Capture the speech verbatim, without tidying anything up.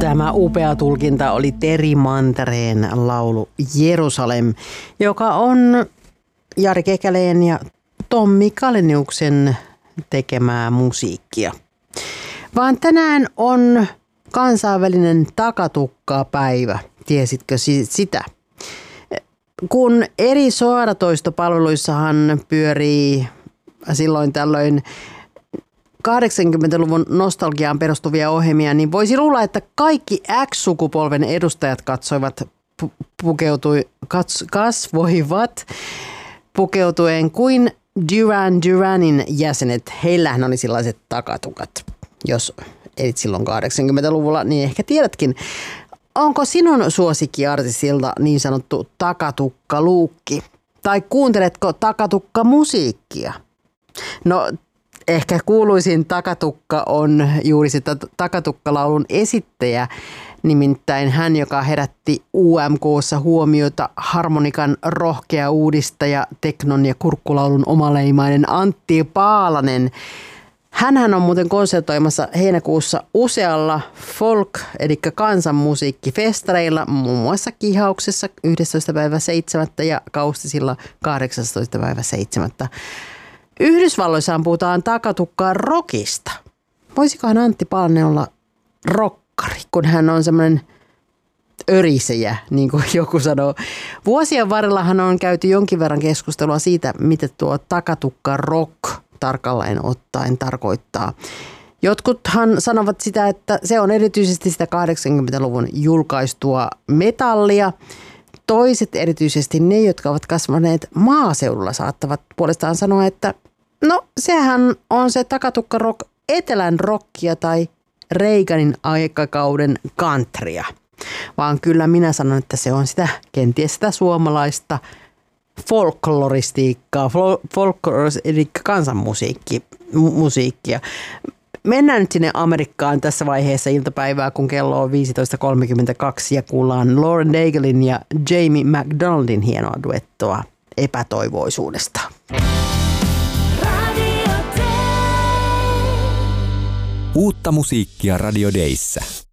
Tämä upea tulkinta oli Teri Mantereen laulu Jerusalem, joka on Jari Kekäleen ja Tommi Kaleniuksen tekemää musiikkia. Vaan tänään on kansainvälinen takatukkapäivä. Tiesitkö sitä? Kun eri suoratoistopalveluissahan pyörii silloin tällöin kahdeksankymmentäluvun nostalgiaan perustuvia ohjelmia, niin voisi luulla, että kaikki X-sukupolven edustajat katsoivat, pu- pukeutui, kats, kasvoivat pukeutuen kuin Duran Duranin jäsenet. Heillähän oli sellaiset takatukat. Jos elit silloin kahdeksankymmentäluvulla, niin ehkä tiedätkin. Onko sinun suosikkiartistilta niin sanottu takatukkaluukki? Tai kuunteletko takatukkamusiikkia? No, ehkä kuuluisin takatukka on juuri sitä takatukkalaulun esittäjä, nimittäin hän, joka herätti U M K:ssa huomiota harmonikan rohkea uudistaja, teknon ja kurkkulaulun omaleimainen Antti Paalanen. Hänhän on muuten konsertoimassa heinäkuussa usealla folk- eli kansanmusiikkifestareilla, muun muassa Kihauksessa yhdestoista päivä seitsemättä ja Kaustisilla kahdeksastoista päivä seitsemättä. Yhdysvalloissaan puhutaan takatukkaa rockista. Voisikohan Antti Paalanen olla rokkari, kun hän on semmoinen örisejä, niin kuin joku sanoo. Vuosien varrellahan on käyty jonkin verran keskustelua siitä, mitä tuo takatukka rock tarkalleen ottaen tarkoittaa. Jotkuthan sanovat sitä, että se on erityisesti sitä kahdeksankymmentäluvun julkaistua metallia. Toiset, erityisesti ne, jotka ovat kasvaneet maaseudulla, saattavat puolestaan sanoa, että no sehän on se takatukka rock, etelän rockia tai Reaganin aikakauden countrya. Vaan kyllä minä sanon, että se on sitä kenties sitä suomalaista folkloristiikkaa, folkloris, eli kansanmusiikkia. Mennään nyt sinne Amerikkaan tässä vaiheessa iltapäivää, kun kello on viisitoista kolmekymmentäkaksi ja kuullaan Lauren Daiglein ja Jamie McDonaldin hienoa duettoa epätoivoisuudesta. Uutta musiikkia Radio Dayssä.